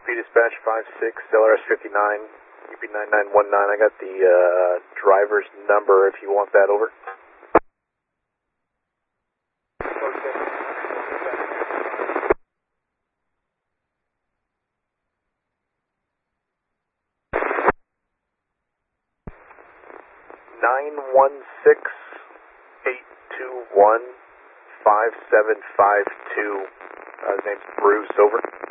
UP Dispatch 56, LRS 59, UP 9919. I got the driver's number if you want that, over. Nine one six 821 5752. His name's Bruce, over.